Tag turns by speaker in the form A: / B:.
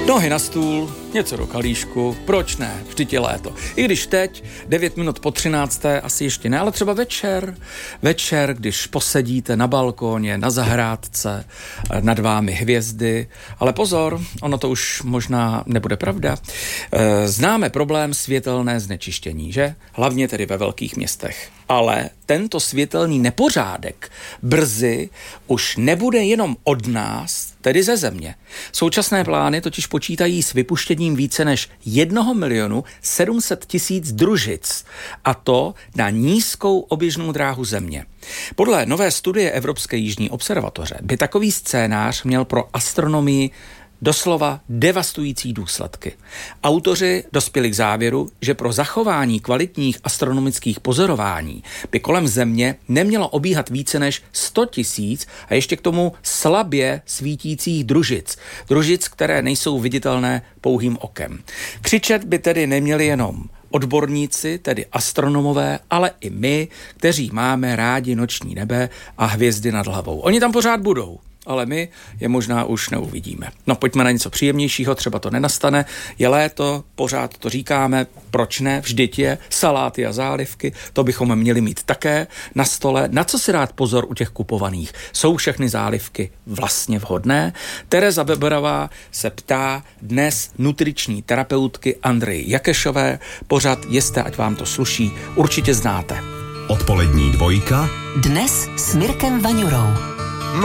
A: Nohy na stůl, něco do kalíšku, proč ne, vždyť je léto. I když teď, 9 minut po 13. asi ještě ne, ale třeba večer, když posedíte na balkóně, na zahrádce, nad vámi hvězdy, ale pozor, ono to už možná nebude pravda. Známe problém světelné znečištění, že? Hlavně tedy ve velkých městech. Ale tento světelný nepořádek brzy už nebude jenom od nás, tedy ze země. Současné plány totiž počítají s vypuštěním více než 1 700 000 družic, a to na nízkou oběžnou dráhu země. Podle nové studie Evropské jižní observatoře by takový scénář měl pro astronomii doslova devastující důsledky. Autoři dospěli k závěru, že pro zachování kvalitních astronomických pozorování by kolem Země nemělo obíhat více než 100 000 a ještě k tomu slabě svítících družic. Družic, které nejsou viditelné pouhým okem. Křičet by tedy neměli jenom odborníci, tedy astronomové, ale i my, kteří máme rádi noční nebe a hvězdy nad hlavou. Oni tam pořád budou, ale my je možná už neuvidíme. No pojďme na něco příjemnějšího, třeba to nenastane. Je léto, pořád to říkáme, proč ne, vždyť je, saláty a zálivky, to bychom měli mít také na stole. Na co si dát pozor u těch kupovaných? Jsou všechny zálivky vlastně vhodné? Tereza Beberová se ptá dnes nutriční terapeutky Andreji Jakešové. Pořad Jeste, ať vám to sluší, určitě znáte.
B: Odpolední dvojka.
C: Dnes s Mirkem Vaňurou.